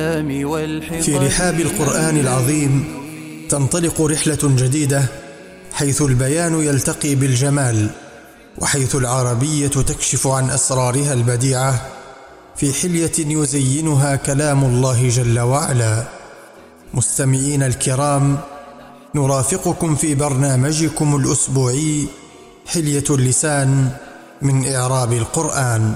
في رحاب القرآن العظيم تنطلق رحلة جديدة، حيث البيان يلتقي بالجمال، وحيث العربية تكشف عن أسرارها البديعة في حلية يزينها كلام الله جل وعلا. مستمعين الكرام، نرافقكم في برنامجكم الأسبوعي حلية اللسان من إعراب القرآن.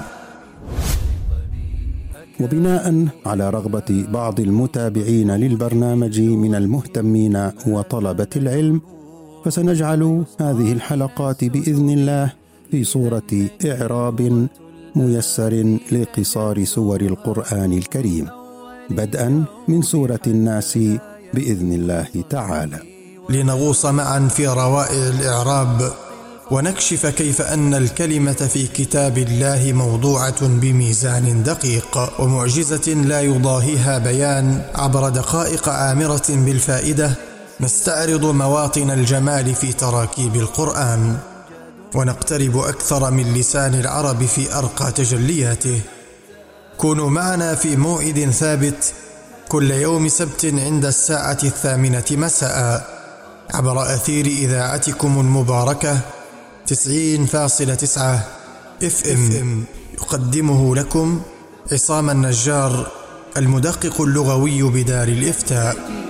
وبناء على رغبة بعض المتابعين للبرنامج من المهتمين وطلبة العلم، فسنجعل هذه الحلقات بإذن الله في صورة إعراب ميسر لقصار سور القرآن الكريم، بدءا من سورة الناس بإذن الله تعالى، لنغوص معا في روائع الإعراب ونكشف كيف أن الكلمة في كتاب الله موضوعة بميزان دقيق ومعجزة لا يضاهيها بيان. عبر دقائق عامرة بالفائدة نستعرض مواطن الجمال في تراكيب القرآن، ونقترب أكثر من لسان العرب في أرقى تجلياته. كونوا معنا في موعد ثابت كل يوم سبت عند 8:00 مساء عبر أثير إذاعتكم المباركة 90.9 FM. يقدمه لكم عصام النجار، المدقق اللغوي بدار الإفتاء.